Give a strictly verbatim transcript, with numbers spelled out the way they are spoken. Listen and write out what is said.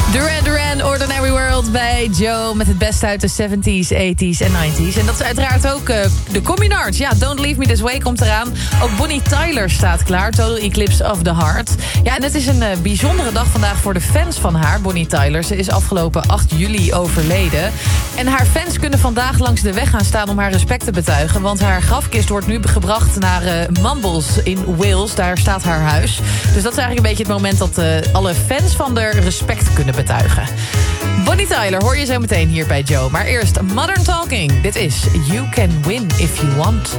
Duran Duran, Ordinary World bij Joe... met het beste uit de zeventies, tachtiger en negentiger. En dat is uiteraard ook uh, de Communards. Ja, Don't Leave Me This Way komt eraan. Ook Bonnie Tyler staat klaar. Total Eclipse of the Heart. Ja, en het is een uh, bijzondere dag vandaag voor de fans van haar, Bonnie Tyler. Ze is afgelopen acht juli overleden. En haar fans kunnen vandaag langs de weg gaan staan om haar respect te betuigen. Want haar grafkist wordt nu gebracht naar uh, Mumbles in Wales. Daar staat haar huis. Dus dat is eigenlijk een beetje het moment dat uh, alle fans van de respect kunnen betuigen. Bonnie Tyler hoor je zo meteen hier bij Joe. Maar eerst Modern Talking. Dit is You Can Win If You Want.